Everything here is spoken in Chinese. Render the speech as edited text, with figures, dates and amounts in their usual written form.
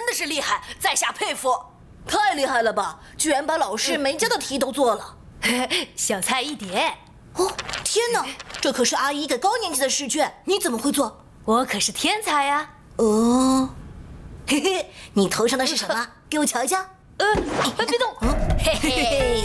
真的是厉害，在下佩服。 太厉害了吧！居然把老师没教的题都做了。 小菜一碟。 哦，天哪，这可是阿姨给高年级的试卷，你怎么会做？ 我可是天才呀。 嘿嘿，你头上的是什么？给我瞧一瞧。 别动。 嘿嘿嘿，